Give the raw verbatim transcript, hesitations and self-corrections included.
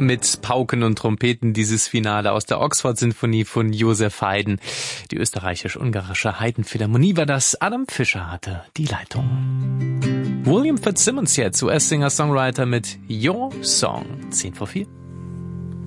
mit Pauken und Trompeten dieses Finale aus der Oxford-Sinfonie von Joseph Haydn. Die österreichisch-ungarische Haydn-Philharmonie war das. Adam Fischer hatte die Leitung. William Fitzsimmons jetzt, U S-Singer-Songwriter mit Your Song. zehn vor vier.